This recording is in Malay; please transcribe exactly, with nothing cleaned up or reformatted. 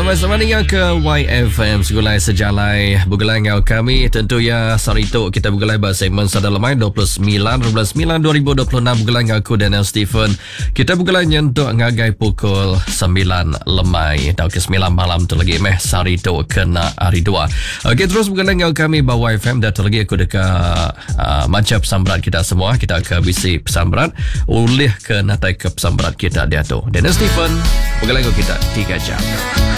Sama-sama dengan ke Y F M Segulai Sejalai Bergulai dengan kami. Tentu ya Sarito kita bergulai bahasa segmen Sadar Lemai dua puluh sembilan bulan sembilan dua ribu dua puluh enam. Bergulai dengan aku Daniel Stephen. Kita bergulai nyentuk ngagai pukul sembilan lemai atau ke sembilan malam tu lagi meh Sarito kena hari dua. Okey, terus bergulai dengan kami bawa Y F M. Dan lagi aku dekat uh, macam pesan berat kita semua. Kita ke bisi pesan berat ulih ke natai ke pesan berat kita dia tu. Daniel Stephen bergulai dengan kita tiga jam.